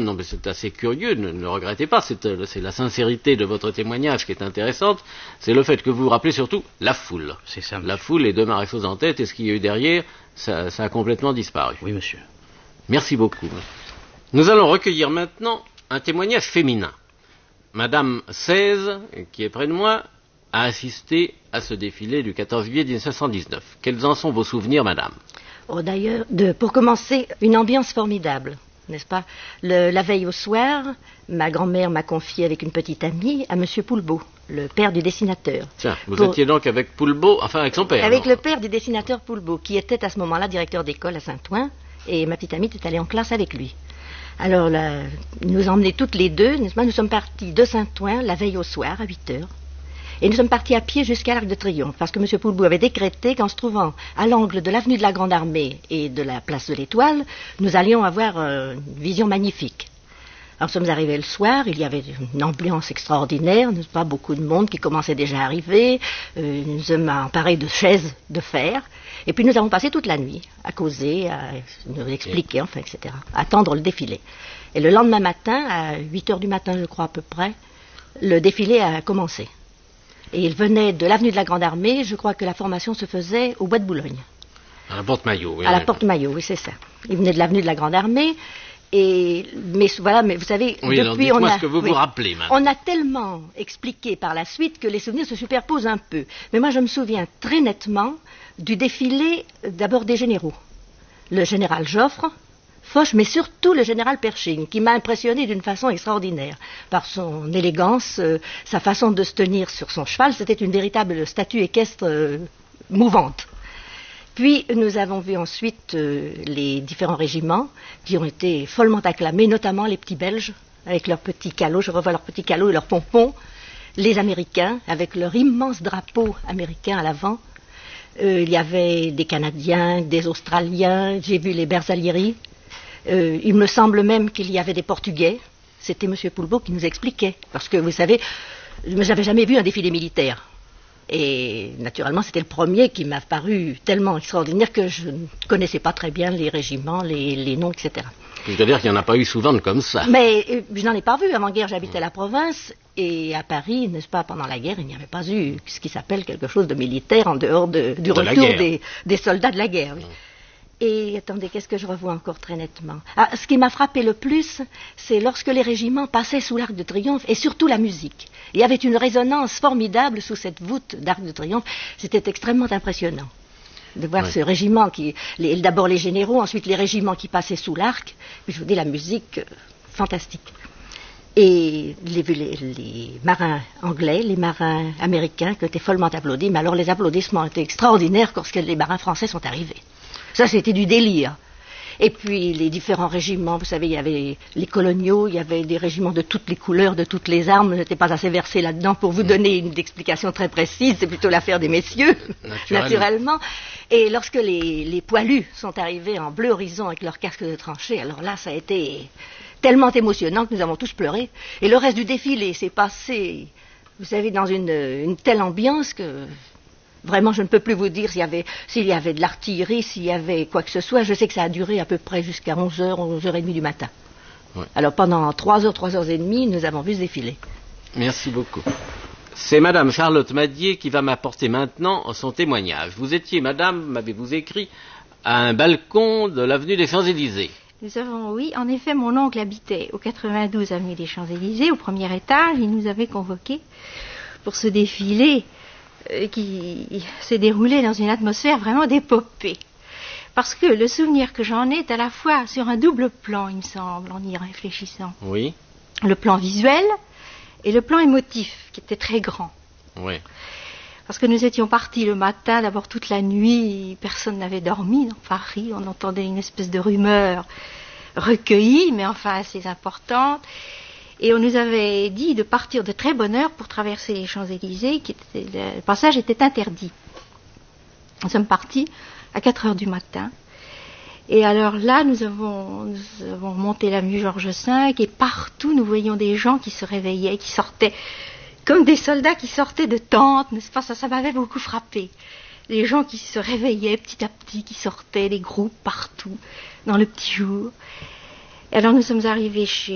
non mais c'est assez curieux, ne regrettez pas, c'est la sincérité de votre témoignage qui est intéressante, c'est le fait que vous vous rappelez surtout la foule. C'est ça, monsieur. La foule, les deux maréchaux en tête, et ce qu'il y a eu derrière, ça a complètement disparu. Oui, monsieur. Merci beaucoup. Nous allons recueillir maintenant un témoignage féminin. Madame 16, qui est près de moi, a assisté à ce défilé du 14 juillet 1919. Quels en sont vos souvenirs, madame? Oh, d'ailleurs, pour commencer, une ambiance formidable, n'est-ce pas? La veille au soir, ma grand-mère m'a confié avec une petite amie à Monsieur Poulbeau, le père du dessinateur. Tiens, vous étiez donc avec Poulbeau, enfin avec son père. Avec alors. le père du dessinateur Poulbeau, qui était à ce moment-là directeur d'école à Saint-Ouen, et ma petite amie était allée en classe avec lui. Alors, là, il nous a emmenés toutes les deux, n'est-ce pas? Nous sommes partis de Saint-Ouen la veille au soir, à 8 heures. Et nous sommes partis à pied jusqu'à l'Arc de Triomphe, parce que M. Poulbeau avait décrété qu'en se trouvant à l'angle de l'avenue de la Grande Armée et de la place de l'Étoile, nous allions avoir une vision magnifique. Alors, nous sommes arrivés le soir, il y avait une ambiance extraordinaire, n'est-ce pas? Beaucoup de monde qui commençait déjà à arriver, nous sommes emparés de chaises de fer, et puis nous avons passé toute la nuit à causer, à nous expliquer, enfin, etc., à attendre le défilé. Et le lendemain matin, à 8 heures du matin, je crois à peu près, le défilé a commencé. Et il venait de l'avenue de la Grande Armée, je crois que la formation se faisait au Bois de Boulogne. À la Porte-Maillot, oui. À la Porte-Maillot, oui, c'est ça. Il venait de l'avenue de la Grande Armée, mais voilà, mais vous savez, oui, depuis on a... ce que vous vous rappelez, maintenant. On a tellement expliqué par la suite que les souvenirs se superposent un peu. Mais moi, je me souviens très nettement du défilé, d'abord des généraux. Le général Joffre, Foch, mais surtout le général Pershing, qui m'a impressionné d'une façon extraordinaire. Par son élégance, sa façon de se tenir sur son cheval, c'était une véritable statue équestre mouvante. Puis nous avons vu ensuite les différents régiments qui ont été follement acclamés, notamment les petits Belges, avec leurs petits calots, je revois leurs petits calots et leurs pompons, les Américains, avec leur immense drapeau américain à l'avant. Il y avait des Canadiens, des Australiens, j'ai vu les Bersaglieri. Il me semble même qu'il y avait des Portugais. C'était M. Poulbeau qui nous expliquait. Parce que, vous savez, je n'avais jamais vu un défilé militaire. Et naturellement, c'était le premier qui m'a paru tellement extraordinaire que je ne connaissais pas très bien les régiments, les noms, etc. Je dois dire qu'il n'y en a pas eu souvent de comme ça. Mais je n'en ai pas vu. Avant-guerre, j'habitais la province. Et à Paris, n'est-ce pas, pendant la guerre, il n'y avait pas eu ce qui s'appelle quelque chose de militaire en dehors du retour des soldats de la guerre. Oui. Et attendez, qu'est-ce que je revois encore très nettement? Ce qui m'a frappé le plus, c'est lorsque les régiments passaient sous l'Arc de Triomphe, et surtout la musique. Il y avait une résonance formidable sous cette voûte d'Arc de Triomphe. C'était extrêmement impressionnant de voir ce régiment d'abord les généraux, ensuite les régiments qui passaient sous l'Arc. Je vous dis, la musique fantastique. Et les marins anglais, les marins américains qui étaient follement applaudis, mais alors les applaudissements étaient extraordinaires lorsque les marins français sont arrivés. Ça, c'était du délire. Et puis, les différents régiments, vous savez, il y avait les coloniaux, il y avait des régiments de toutes les couleurs, de toutes les armes. Je n'étais pas assez versé là-dedans pour vous donner une explication très précise. C'est plutôt l'affaire des messieurs, naturellement. Et lorsque les poilus sont arrivés en bleu horizon avec leurs casques de tranchée, alors là, ça a été tellement émotionnant que nous avons tous pleuré. Et le reste du défilé s'est passé, vous savez, dans une telle ambiance que... Vraiment, je ne peux plus vous dire s'il y avait de l'artillerie, s'il y avait quoi que ce soit. Je sais que ça a duré à peu près jusqu'à 11h, 11h30 du matin. Ouais. Alors pendant 3h, 3h30, nous avons vu ce défilé. Merci beaucoup. C'est Madame Charlotte Madier qui va m'apporter maintenant son témoignage. Vous étiez, Madame, m'avez-vous écrit, à un balcon de l'avenue des Champs-Élysées. Nous avons, oui, en effet, mon oncle habitait au 92 avenue des Champs-Élysées, au premier étage. Il nous avait convoqués pour ce défilé qui s'est déroulé dans une atmosphère vraiment d'épopée. Parce que le souvenir que j'en ai est à la fois sur un double plan, il me semble, en y réfléchissant. Oui. Le plan visuel et le plan émotif, qui était très grand. Oui. Parce que nous étions partis le matin, d'abord toute la nuit, personne n'avait dormi dans Paris, on entendait une espèce de rumeur recueillie, mais enfin assez importante. Et on nous avait dit de partir de très bonne heure pour traverser les Champs-Élysées, le passage était interdit. Nous sommes partis à 4 heures du matin. Et alors là, nous avons monté l'avenue Georges V, et partout nous voyions des gens qui se réveillaient, qui sortaient, comme des soldats qui sortaient de tentes, n'est-ce pas? Ça m'avait beaucoup frappé. Les gens qui se réveillaient petit à petit, qui sortaient, des groupes partout, dans le petit jour. Et alors nous sommes arrivés chez